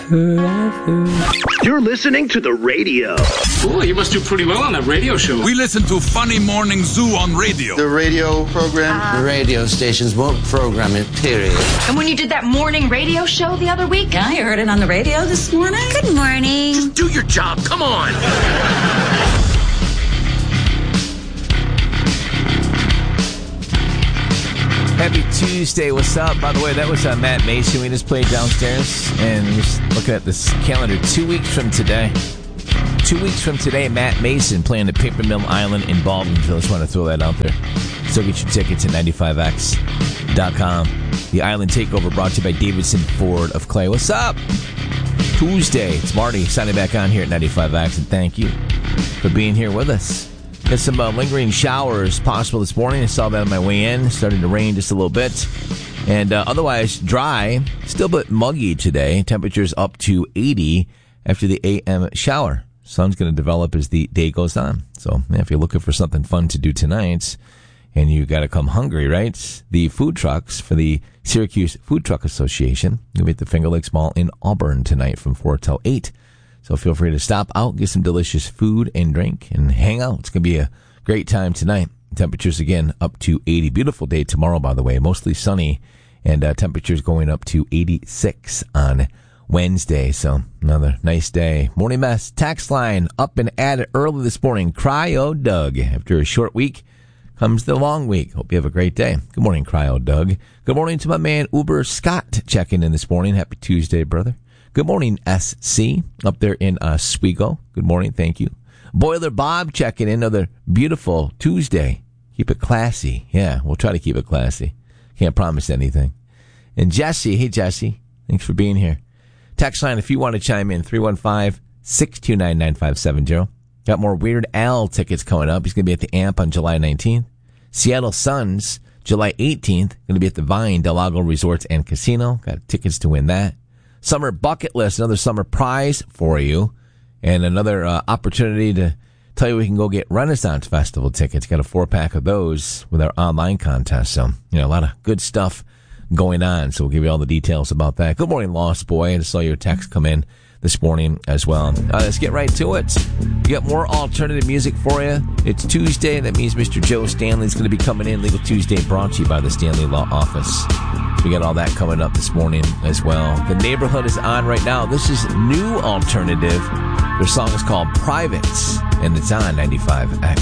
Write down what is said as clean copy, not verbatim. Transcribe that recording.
forever. You're listening to the radio. Cool, you must do pretty well on that radio show. We listen to Funny Morning Zoo on radio. The radio program? The radio stations won't program it, period. And when you did that morning radio show the other week? Yeah, I heard it on the radio this morning. Good morning. Just do your job. Come on. Happy Tuesday. What's up? By the way, that was Matt Mason we just played downstairs. And just looking at this calendar, 2 weeks from today. 2 weeks from today, Matt Mason playing at Paper Mill Island in Baldwinville. Just want to throw that out there. So get your tickets at 95x.com. The Island Takeover brought to you by Davidson Ford of Clay. What's up? Tuesday. It's Marty signing back on here at 95x. And thank you for being here with us. Got some lingering showers possible this morning. I saw that on my way in. Starting to rain just a little bit. And otherwise dry. Still a bit muggy today. Temperatures up to 80 after the AM shower. Sun's going to develop as the day goes on. So if you're looking for something fun to do tonight and you got to come hungry, right? The food trucks for the Syracuse Food Truck Association. You'll be at the Finger Lakes Mall in Auburn tonight from 4 till 8. So feel free to stop out, get some delicious food and drink, and hang out. It's going to be a great time tonight. Temperatures, again, up to 80. Beautiful day tomorrow, by the way. Mostly sunny, and temperatures going up to 86 on Wednesday. So another nice day. Morning Mess text line up and at it early this morning. Cryo Doug. After a short week comes the long week. Hope you have a great day. Good morning, Cryo Doug. Good morning to my man Uber Scott checking in this morning. Happy Tuesday, brother. Good morning, SC, up there in Oswego. Good morning, thank you. Boiler Bob checking in. Another beautiful Tuesday. Keep it classy. Yeah, we'll try to keep it classy. Can't promise anything. And Jesse, hey Jesse, thanks for being here. Text line if you want to chime in, 315-629-9570. Got more Weird Al tickets coming up. He's going to be at the AMP on July 19th. Seattle Suns, July 18th, going to be at the Vine Del Lago Resorts and Casino. Got tickets to win that. Summer Bucket List, another summer prize for you, and another opportunity to tell you we can go get Renaissance Festival tickets. Got a 4-pack of those with our online contest. So, a lot of good stuff going on. So we'll give you all the details about that. Good morning, Lost Boy. I just saw your text come in this morning as well. Let's get right to it. We got more alternative music for you. It's Tuesday. That means Mr. Joe Stanley's going to be coming in. Legal Tuesday brought to you by the Stanley Law Office. We got all that coming up this morning as well. The Neighborhood is on right now. This is New Alternative. Their song is called Privates, and it's on 95X.